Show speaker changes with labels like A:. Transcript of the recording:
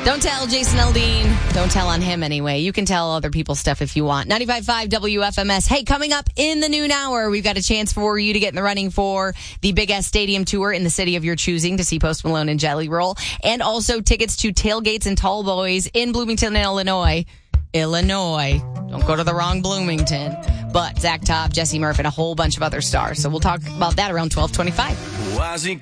A: Don't tell Jason Aldean. Don't tell on him anyway. You can tell other people's stuff if you want. 95.5 WFMS. Hey, coming up in the noon hour, we've got a chance for you to get in the running for the Big S Stadium tour in the city of your choosing to see Post Malone and Jelly Roll. And also tickets to Tailgates and Tall Boys in Bloomington, Illinois. Don't go to the wrong Bloomington. But Zach Tobb, Jesse Murph, and a whole bunch of other stars. So we'll talk about that around 12:25.